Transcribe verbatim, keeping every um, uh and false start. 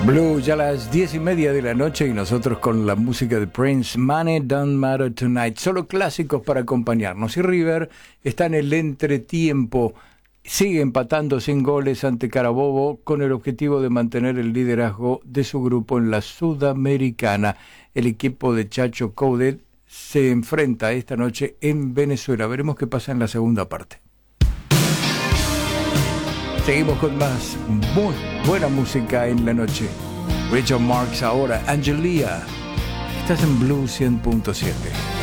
Blue, ya a las diez y media de la noche y nosotros con la música de Prince, Money Don't Matter Tonight, solo clásicos para acompañarnos. Y River está en el entretiempo, sigue empatando sin goles ante Carabobo con el objetivo de mantener el liderazgo de su grupo en la Sudamericana. El equipo de Chacho Coudet se enfrenta esta noche en Venezuela. Veremos qué pasa en la segunda parte. Seguimos con más muy buena música en la noche. Richard Marx ahora, Angelia. Estás en Blue cien punto siete.